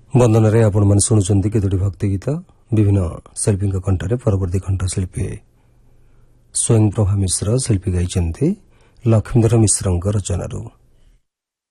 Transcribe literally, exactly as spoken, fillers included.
बंदन आपण मैंने शुणुंट केतोटी भक्ति गीत विभिन्न शिल्पी कंठरे परवर्ती कंठशिल्पी स्वयं प्रभा मिश्र शिल्पी गाई लक्ष्मीधर मिश्र रचनारू।